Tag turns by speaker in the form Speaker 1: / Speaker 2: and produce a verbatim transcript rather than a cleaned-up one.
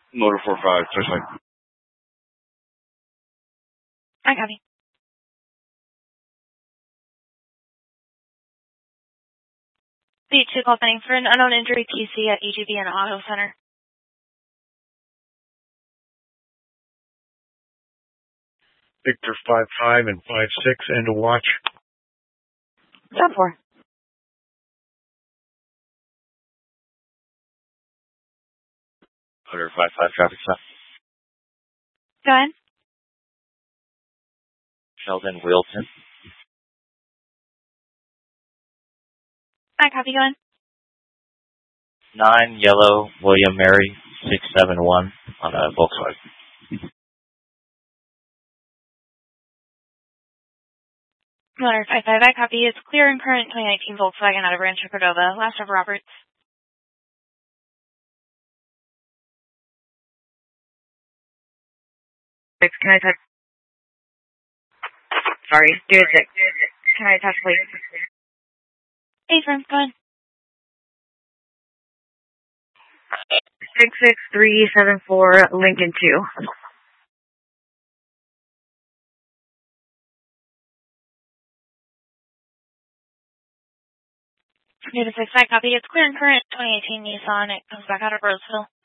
Speaker 1: Motor four five, Searchlight.
Speaker 2: I copy. B two call pending for an unknown injury T C at E G B and Auto Center.
Speaker 3: Victor five five and five six, end of watch.
Speaker 2: Stop four.
Speaker 1: Motor five five, traffic stop.
Speaker 2: Go ahead.
Speaker 1: Sheldon Wilson.
Speaker 2: I copy. Go ahead.
Speaker 1: Nine yellow William Mary six seven one on a Volkswagen.
Speaker 2: Motor five five, I copy. It's clear and current twenty nineteen Volkswagen out of Rancho Cordova. Last of Roberts.
Speaker 4: Six, can I touch? Sorry, do it six. Can I touch, please?
Speaker 2: Hey, firm, go ahead.
Speaker 4: Six six three seven four Lincoln two.
Speaker 2: Unit six, I copy. It's clear and current twenty eighteen Nissan. It comes back out of Roseville.